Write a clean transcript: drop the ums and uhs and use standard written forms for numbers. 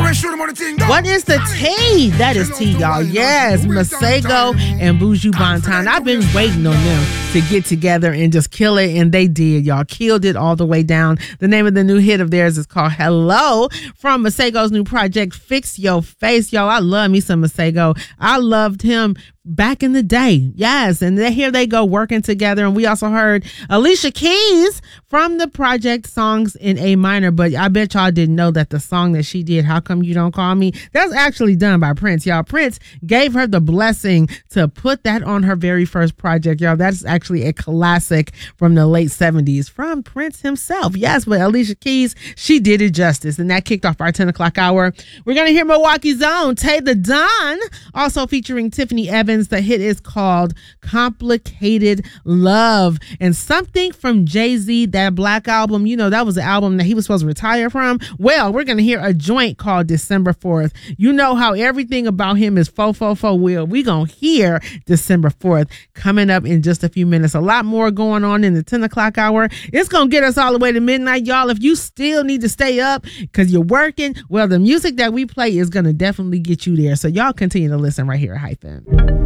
What is the T? That is T, y'all. Yes, Masego and Buju Banton. I've been waiting on them to get together and just kill it, and they did, y'all. Killed it all the way down. The name of the new hit of theirs is called Hello from Masego's new project, Fix Your Face. Y'all, I love me some Masego. I loved him back in the day. Yes, and here they go working together. And we also heard Alicia Keys from the project Songs in A Minor. But I bet y'all didn't know that the song that she did, How Come You Don't Call Me, that's actually done by Prince, y'all. Prince gave her the blessing to put that on her very first project, y'all. That's actually a classic from the late 70s from Prince himself. Yes, but Alicia Keys, she did it justice. And that kicked off our 10 o'clock hour. We're going to hear Milwaukee's own Tay the Don, also featuring Tiffany Evans. The hit is called Complicated Love. And something from Jay-Z, that Black album, you know, that was the album that he was supposed to retire from. Well, we're going to hear a joint called December 4th. You know how everything about him is fo. Will. We're going to hear December 4th coming up in just a few minutes. A lot more going on in the 10 o'clock hour. It's going to get us all the way to midnight, y'all. If you still need to stay up because you're working, well, the music that we play is going to definitely get you there. So y'all continue to listen right here at Hyphen.